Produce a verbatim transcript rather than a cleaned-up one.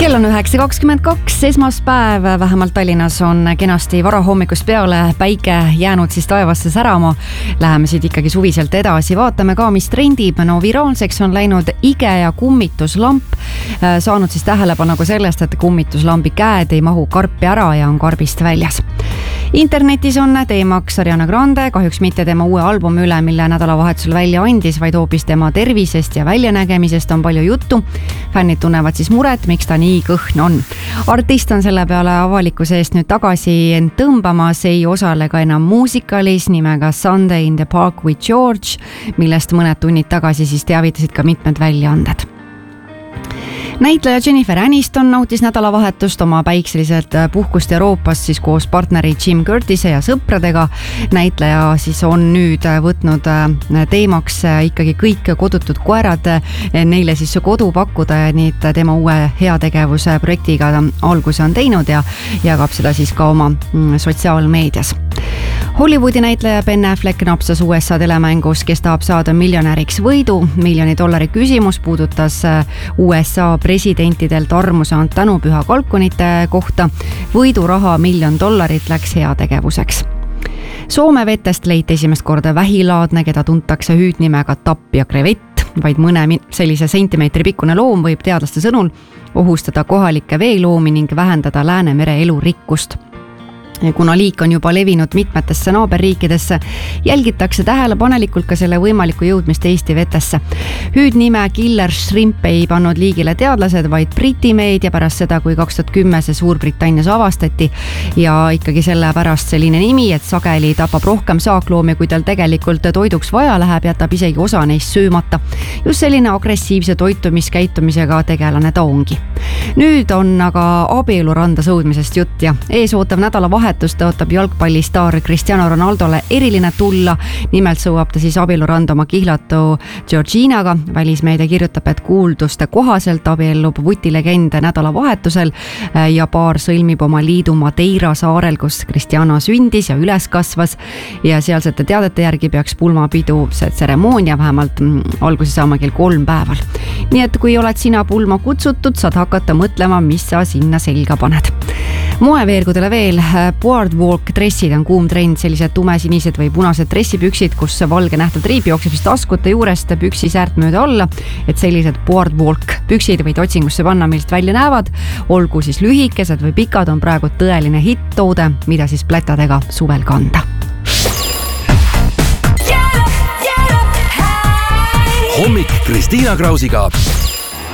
Kell on üheksa kakskümmend kaks, esmaspäev, vähemalt Tallinnas on kenasti varahommikust peale päike jäänud siis taevasse särama. Läheme siit ikkagi suviselt edasi, vaatame ka, mis trendib. No viraalseks on läinud IKEA kummituslamp, saanud siis tähelepanu ka sellest, et kummituslambi käed ei mahu karpi ära ja on karbist väljas. Internetis on teemaks Ariana Grande, kahjuks mitte tema uue albumi üle, mille nädalavahetusel välja andis, vaid hoopis tema tervisest ja väljanägemisest on palju juttu. Fännid tunnevad siis muret, miks ta nii kõhn on. Artist on selle peale avalikkuse eest nüüd tagasi end tõmbamas, ei osale ka enam muusikalis nimega Sunday in the Park with George, millest mõned tunnid tagasi siis teavitasid ka mitmed väljaanded. Näitleja Jennifer Aniston nautis nädalavahetust oma päikselised puhkust Euroopas siis koos partneri Jim Curtise ja sõpradega. Näitleja siis on nüüd võtnud teemaks ikkagi kõik kodutud koerad, neile siis kodu pakkuda ja nii tema uue heategevuse projektiga alguse on teinud ja jagab seda siis ka oma sotsiaalmeedias. Hollywoodi näitleja Ben Affleck napsas U S A telemängus, kes tahab saada miljonäriks võidu. Miljoni dollari küsimus puudutas U S A presidentidelt armu saanud tänupüha kalkunite kohta. Võiduraha miljon dollarit läks heategevuseks. Soome vetest leiti esimest korda vähilaadne, keda tuntakse hüüdnimega tapp ja krevett. Vaid mõne sellise sentimeetri pikkune loom võib teadlaste sõnul ohustada kohalikke veeloomi ning vähendada Läänemere elurikkust. Kuna liik on juba levinud mitmetesse naaberriikidesse, jälgitakse tähelepanelikult ka selle võimalikku jõudmist Eesti vetesse. Hüüdnime Killer Shrimp ei pannud liigile teadlased, vaid Briti meedia pärast seda, kui kaks tuhat kümme see Suurbritannias avastati ja ikkagi selle pärast selline nimi, et sageli tapab rohkem saakloomi, kui tal tegelikult toiduks vaja läheb, jätab isegi osa neist söömata. Just selline agressiivse toitumiskäitumisega tegelane ta ongi. Nüüd on aga abieluranda sõudmisest jutt ja ees ootav nädala vahetust tõotab jalgpallistaar Cristiano Ronaldole eriline tulla. Nimelt sõuab ta siis abieluranda oma kihlatu Georginaga. Välismeedia kirjutab, et kuulduste kohaselt abiellub vutilegend nädala vahetusel ja paar sõlmib oma liidu Madeira saarel, kus Cristiano sündis ja üles kasvas. Ja sealsete teadete järgi peaks pulmapidu see tseremoonia vähemalt alguse saama kell kolm päeval. Nii et kui oled sina pulma kutsutud, saad hakata mõtlema, mis sa sinna selga paned. Moeveergudele veel, boardwalk dressid on kuum trend, sellised tumesinised või punased dressipüksid, kus valge nähtav triip jookseb siis taskute juurest püksi säärt mööda alla, et sellised boardwalk püksid võid otsingusse panna, millest välja näevad, olgu siis lühikesed või pikad, on praegu tõeline hitt-toode, mida siis plätadega suvel kanda. Hommik Kristiina Krausiga